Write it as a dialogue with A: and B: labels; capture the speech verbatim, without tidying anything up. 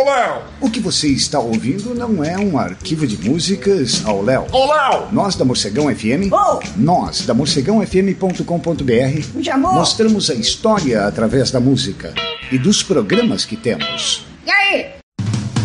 A: Léo!
B: O que você está ouvindo não é um arquivo de músicas ao Léo.
A: Ô, Léo!
B: Nós da Morcegão F M,
C: Oh!
B: nós da morcegão f m ponto com ponto b r,
C: Me chamou?
B: mostramos a história através da música e dos programas que temos.